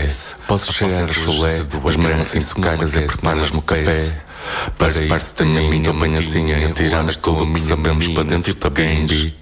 acontece. Posso chegar a chulé, mas mesmo assim tu cagas e preparas-me o café. Para isso tenho a minha manhãzinha, tirando tudo o que sabemos para dentro da gambi.